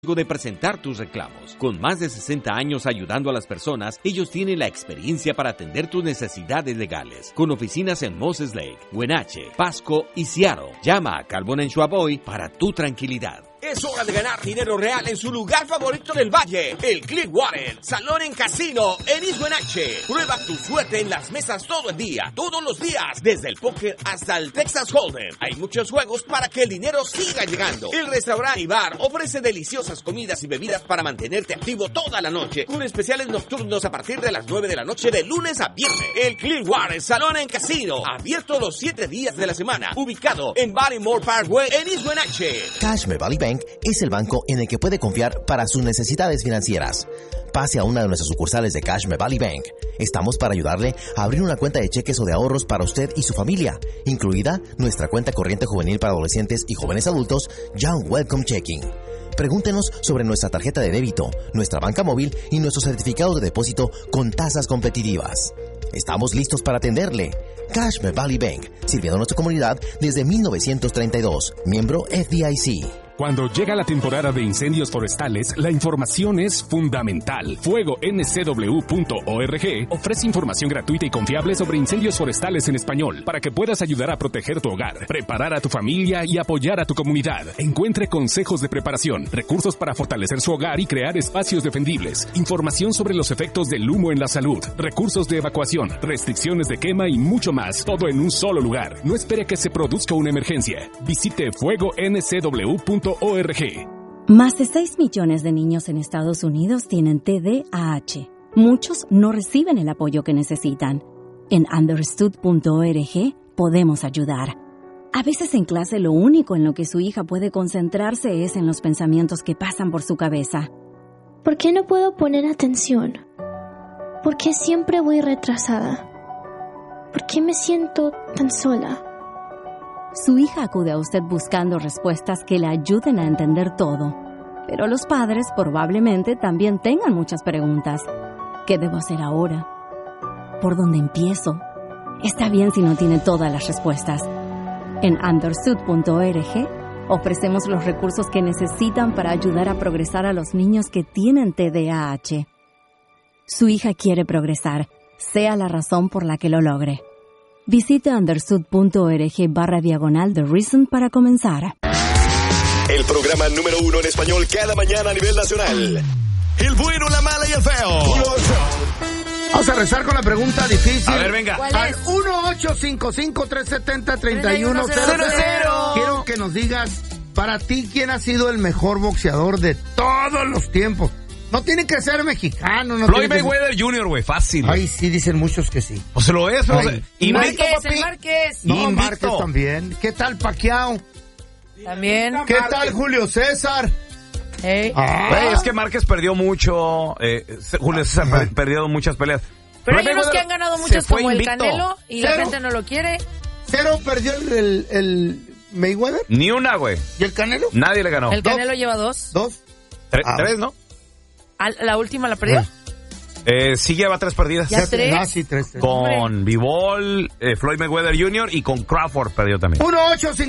de presentar tus reclamos. Con más de 60 años ayudando a las personas, ellos tienen la experiencia para atender tus necesidades legales. Con oficinas en Moses Lake, Wenatchee, Pasco y Seattle. Llama a Carbon & Schwab hoy para tu tranquilidad. Es hora de ganar dinero real en su lugar favorito del valle, el Clearwater Salón en Casino en East Wenatchee. Prueba tu suerte en las mesas todo el día, todos los días, desde el póker hasta el Texas Hold'em. Hay muchos juegos para que el dinero siga llegando. El restaurante y bar ofrece deliciosas comidas y bebidas para mantenerte activo toda la noche, con especiales nocturnos a partir de las 9 de la noche de lunes a viernes. El Clearwater Salón en Casino, abierto los 7 días de la semana, ubicado en Baltimore Parkway en East Wenatchee. Cashme Valley Bank es el banco en el que puede confiar para sus necesidades financieras. Pase a una de nuestras sucursales de Cashme Valley Bank. Estamos para ayudarle a abrir una cuenta de cheques o de ahorros para usted y su familia, incluida nuestra cuenta corriente juvenil para adolescentes y jóvenes adultos, Young Welcome Checking. Pregúntenos sobre nuestra tarjeta de débito, nuestra banca móvil y nuestros certificados de depósito con tasas competitivas. Estamos listos para atenderle. Cashme Valley Bank, sirviendo a nuestra comunidad desde 1932. Miembro FDIC. Cuando llega la temporada de incendios forestales, la información es fundamental. FuegoNCW.org ofrece información gratuita y confiable sobre incendios forestales en español para que puedas ayudar a proteger tu hogar, preparar a tu familia y apoyar a tu comunidad. Encuentre consejos de preparación, recursos para fortalecer su hogar y crear espacios defendibles, información sobre los efectos del humo en la salud, recursos de evacuación, restricciones de quema y mucho más, todo en un solo lugar. No espere que se produzca una emergencia. Visite FuegoNCW.org. Más de 6 millones de niños en Estados Unidos tienen TDAH. Muchos no reciben el apoyo que necesitan. En Understood.org podemos ayudar. A veces en clase lo único en lo que su hija puede concentrarse es en los pensamientos que pasan por su cabeza. ¿Por qué no puedo poner atención? ¿Por qué siempre voy retrasada? ¿Por qué me siento tan sola? Su hija acude a usted buscando respuestas que le ayuden a entender todo. Pero los padres probablemente también tengan muchas preguntas. ¿Qué debo hacer ahora? ¿Por dónde empiezo? Está bien si no tiene todas las respuestas. En Understood.org ofrecemos los recursos que necesitan para ayudar a progresar a los niños que tienen TDAH. Su hija quiere progresar, sea la razón por la que lo logre. Visite understood.org/The Reason para comenzar. El programa número 1 en español cada mañana a nivel nacional. El bueno, la mala y el feo. Vamos a rezar con la pregunta difícil. A ver, venga. Al 1-855-370-3100. Quiero que nos digas, para ti, ¿quién ha sido el mejor boxeador de todos los tiempos? No tiene que ser mexicano. No Floyd Mayweather Jr., güey, fácil. Ay, sí, dicen muchos que sí. O se lo es, no sé. Márquez, el Márquez. No, Márquez también. ¿Qué tal Pacquiao? También. ¿Qué tal Julio César? Hey. Güey, es que Márquez perdió mucho. Julio César perdió muchas peleas. Pero hay unos que han ganado muchos como el Canelo y la gente no lo quiere. ¿Cero perdió el Mayweather? Ni una, güey. ¿Y el Canelo? Nadie le ganó. El Canelo lleva 2. Tres, ¿no? ¿La última la perdió? Sí lleva 3 perdidas. ¿Ya 3? Ah, sí, 3. Con Bivol, Floyd Mayweather Jr. y con Crawford perdió también. 1-855